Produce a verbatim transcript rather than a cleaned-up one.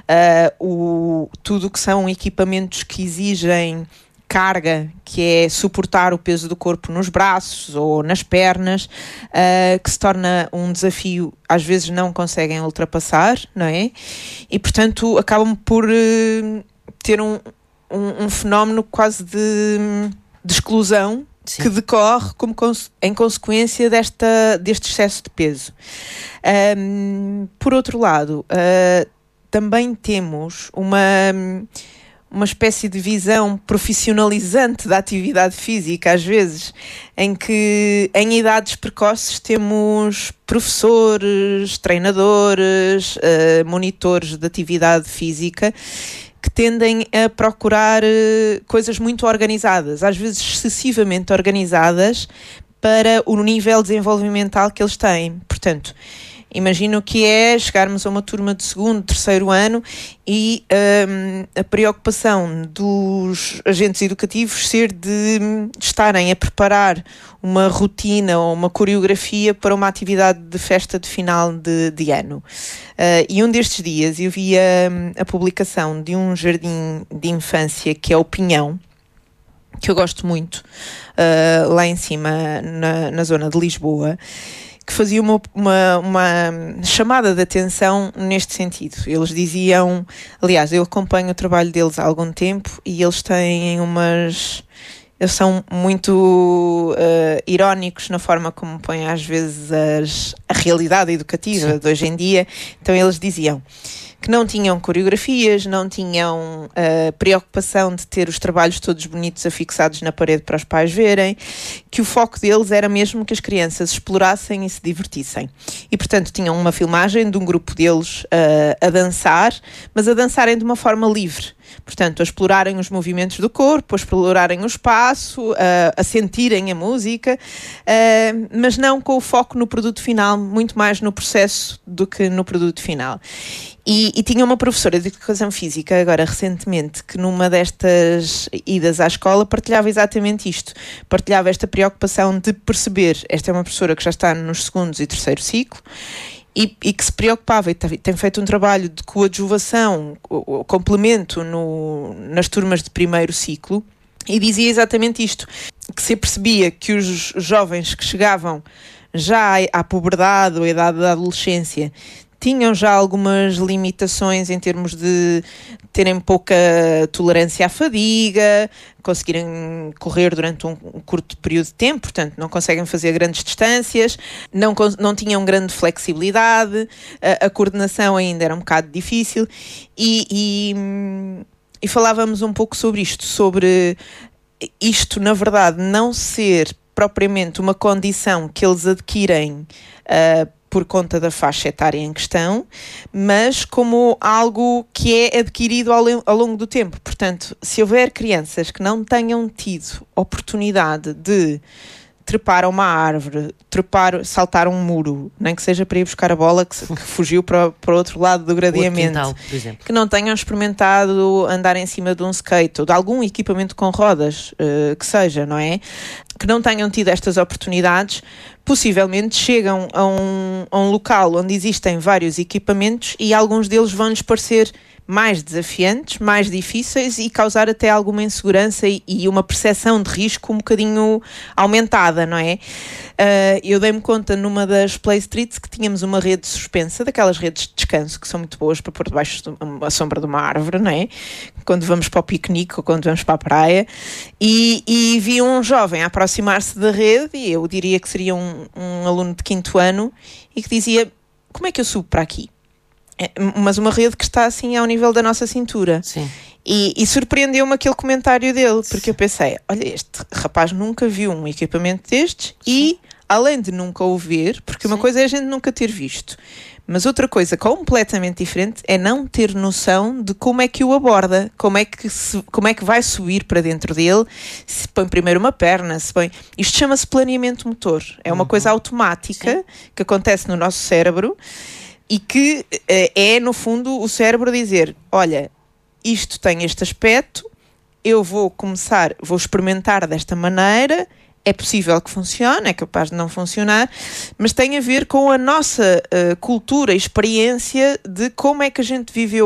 uh, o, tudo o que são equipamentos que exigem carga, que é suportar o peso do corpo nos braços ou nas pernas, uh, que se torna um desafio, às vezes não conseguem ultrapassar, não é? E, portanto, acabam por uh, ter um, um, um fenómeno quase de, de exclusão. Sim. Que decorre como cons- em consequência desta, deste excesso de peso. Um, por outro lado, uh, também temos uma... uma espécie de visão profissionalizante da atividade física, às vezes, em que em idades precoces temos professores, treinadores, uh, monitores de atividade física que tendem a procurar uh, coisas muito organizadas, às vezes excessivamente organizadas para o nível desenvolvimental que eles têm. Portanto, imagino que é chegarmos a uma turma de segundo, terceiro ano e um, a preocupação dos agentes educativos ser de, de estarem a preparar uma rotina ou uma coreografia para uma atividade de festa de final de, de ano. Uh, e um destes dias eu vi a, a publicação de um jardim de infância que é o Pinhão, que eu gosto muito, uh, lá em cima, na, na zona de Lisboa, que fazia uma, uma, uma chamada de atenção neste sentido. Eles diziam, aliás, eu acompanho o trabalho deles há algum tempo e eles têm umas... Eles são muito uh, irónicos na forma como põem às vezes as, a realidade educativa Sim. de hoje em dia. Então eles diziam que não tinham coreografias, não tinham uh, preocupação de ter os trabalhos todos bonitos afixados na parede para os pais verem, que o foco deles era mesmo que as crianças explorassem e se divertissem. E, portanto, tinham uma filmagem de um grupo deles uh, a dançar, mas a dançarem de uma forma livre. Portanto, a explorarem os movimentos do corpo, a explorarem o espaço, a, a sentirem a música, uh, mas não com o foco no produto final, muito mais no processo do que no produto final. E, e tinha uma professora de Educação Física, agora recentemente, que numa destas idas à escola partilhava exatamente isto. Partilhava esta preocupação de perceber, esta é uma professora que já está nos segundos e terceiro ciclo, E, e que se preocupava e tem feito um trabalho de coadjuvação, o, o complemento no, nas turmas de primeiro ciclo, e dizia exatamente isto, que se percebia que os jovens que chegavam já à puberdade ou à idade da adolescência tinham já algumas limitações em termos de terem pouca tolerância à fadiga, conseguirem correr durante um, um curto período de tempo, portanto não conseguem fazer grandes distâncias, não, não tinham grande flexibilidade, a, a coordenação ainda era um bocado difícil e, e, e falávamos um pouco sobre isto, sobre isto na verdade não ser propriamente uma condição que eles adquirem uh, por conta da faixa etária em questão, mas como algo que é adquirido ao, ao longo do tempo. Portanto, se houver crianças que não tenham tido oportunidade de trepar a uma árvore, trepar, saltar um muro, nem que seja para ir buscar a bola que, que fugiu para, para o outro lado do gradeamento, quintal, por exemplo. Que não tenham experimentado andar em cima de um skate ou de algum equipamento com rodas, uh, que seja, não é? Que não tenham tido estas oportunidades, possivelmente chegam a um, a um local onde existem vários equipamentos e alguns deles vão-lhes parecer mais desafiantes, mais difíceis e causar até alguma insegurança e, e uma percepção de risco um bocadinho aumentada, não é? Uh, eu dei-me conta numa das Play Streets que tínhamos uma rede suspensa, daquelas redes de descanso que são muito boas para pôr debaixo da sombra de uma árvore, não é? Quando vamos para o piquenique ou quando vamos para a praia, e, e vi um jovem a aproximar-se da rede, e eu diria que seria um, um aluno de quinto ano, e que dizia, como é que eu subo para aqui? Mas uma rede que está assim ao nível da nossa cintura. Sim. E, e surpreendeu-me aquele comentário dele, porque Sim. eu pensei, olha, este rapaz nunca viu um equipamento destes. Sim. E, além de nunca o ver, porque Sim. uma coisa é a gente nunca ter visto, mas outra coisa completamente diferente é não ter noção de como é que o aborda, como é que, se, como é que vai subir para dentro dele, se põe primeiro uma perna, se põe... Isto chama-se planeamento motor. É uma uhum. coisa automática Sim. que acontece no nosso cérebro, e que uh, é, no fundo, o cérebro dizer, olha, isto tem este aspecto, eu vou começar, vou experimentar desta maneira, é possível que funcione, é capaz de não funcionar, mas tem a ver com a nossa uh, cultura e experiência de como é que a gente viveu